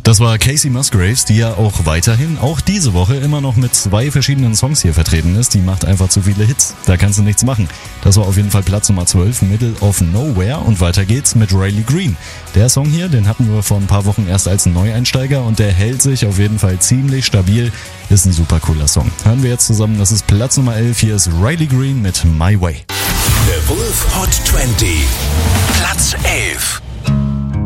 Das war Casey Musgraves, die ja auch weiterhin, auch diese Woche, immer noch mit 2 verschiedenen Songs hier vertreten ist. Die macht einfach zu viele Hits. Da kannst du nichts machen. Das war auf jeden Fall Platz Nummer 12, Middle of Nowhere. Und weiter geht's mit Riley Green. Der Song hier, den hatten wir vor ein paar Wochen erst als Neueinsteiger und der hält sich auf jeden Fall ziemlich stabil. Ist ein super cooler Song. Hören wir jetzt zusammen, das ist Platz Nummer 11. Hier ist Riley Green mit My Way. The Wolf Hot 20. Platz 11.